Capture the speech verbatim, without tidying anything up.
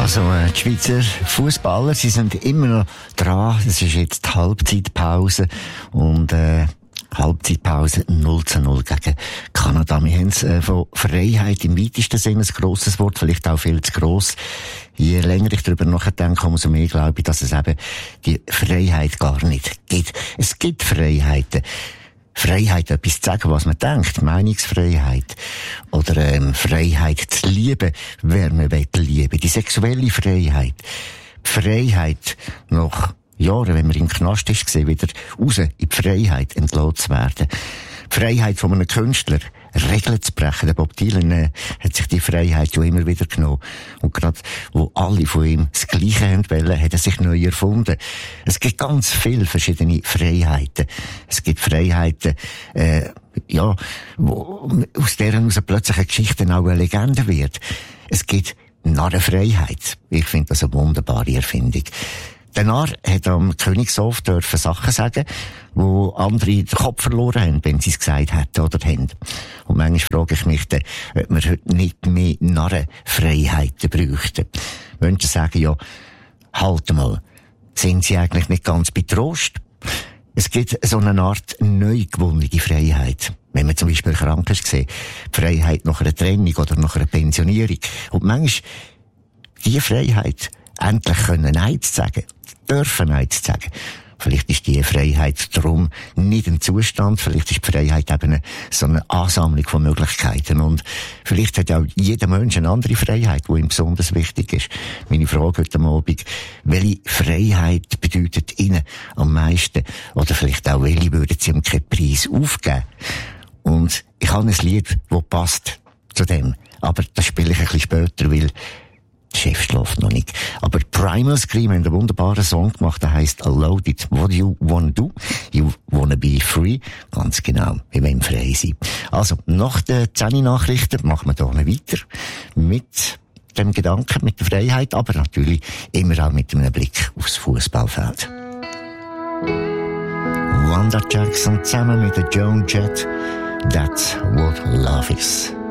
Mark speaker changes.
Speaker 1: Also, äh, die Schweizer Fußballer, sie sind immer noch dran. Es ist jetzt die Halbzeitpause und äh, Halbzeitpause null zu null gegen Kanada. Wir haben äh, von Freiheit im weitesten Sinne ein grosses Wort, vielleicht auch viel zu gross. Je länger ich darüber nachdenke, umso mehr glaube ich, dass es eben die Freiheit gar nicht gibt. Es gibt Freiheiten. Freiheit, etwas zu sagen, was man denkt, Meinungsfreiheit. Oder ähm, Freiheit zu lieben, wer man will lieben. Die sexuelle Freiheit. Die Freiheit, nach Jahren, wenn man im Knast ist, gesehen, wieder raus in die Freiheit entlassen zu werden. Die Freiheit von einem Künstler, Regeln zu brechen. Der Bob Dylan äh, hat sich die Freiheit ja immer wieder genommen. Und gerade, wo alle von ihm das Gleiche haben wollen, hat er sich neu erfunden. Es gibt ganz viele verschiedene Freiheiten. Es gibt Freiheiten, äh, ja, wo, aus deren heraus plötzlich eine Geschichte auch eine Legende wird. Es gibt Narrenfreiheit. Ich finde das eine wunderbare Erfindung. Der Narr hat am Königshof dürfen Sachen sagen, wo andere den Kopf verloren haben, wenn sie es gesagt hätten oder haben. Und manchmal frage ich mich dann, ob wir heute nicht mehr Narrenfreiheiten bräuchten. Menschen sagen ja, halt mal, sind sie eigentlich nicht ganz bei Trost? Es gibt so eine Art neu gewonnene Freiheit. Wenn man zum Beispiel krank ist, gesehen, die Freiheit nach einer Trennung oder nach einer Pensionierung. Und manchmal die Freiheit, endlich können Nein zu sagen, dürfen Nein zu sagen. Vielleicht ist die Freiheit darum nicht ein Zustand, vielleicht ist die Freiheit eben eine, so eine Ansammlung von Möglichkeiten. Und vielleicht hat auch jeder Mensch eine andere Freiheit, die ihm besonders wichtig ist. Meine Frage heute Abend, welche Freiheit bedeutet Ihnen am meisten? Oder vielleicht auch, welche würden Sie um keinen Preis aufgeben? Und ich habe ein Lied, das passt zu dem. Aber das spiele ich ein bisschen später, weil der Chef schläft noch nicht. Aber Primal Scream haben einen wunderbaren Song gemacht, der heisst Loaded. What do you wanna do? You wanna be free? Ganz genau. Wir wollen frei sein. Also, nach den zehn Nachrichten machen wir hier weiter. Mit dem Gedanken, mit der Freiheit, aber natürlich immer auch mit einem Blick aufs Fußballfeld. Wanda Jackson zusammen mit der Joan Jett. That's what love is.